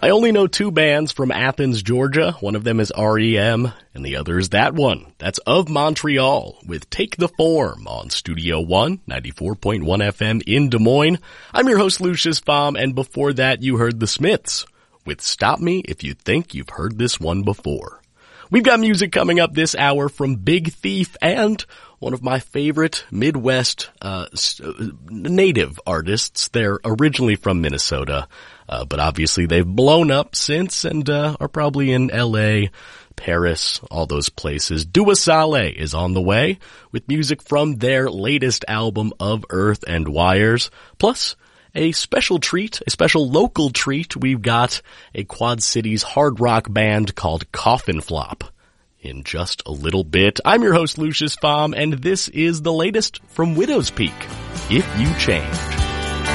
I only know two bands from Athens, Georgia. One of them is REM, and the other is that one. That's Of Montreal with Take the Form on Studio One, 94.1 FM in Des Moines. I'm your host, Lucius Pfam, and before that you heard The Smiths with Stop Me If You Think You've Heard This One Before. We've got music coming up this hour from Big Thief and one of my favorite Midwest native artists. They're originally from Minnesota, but obviously they've blown up since and are probably in LA, Paris, all those places. Dua Saleh is on the way with music from their latest album Of Earth and Wires, plus a special treat, a special local treat. We've got a Quad Cities hard rock band called Coffin Flop in just a little bit. I'm your host, Lucius Pfam, and this is the latest from Widow's Peak, If You Change.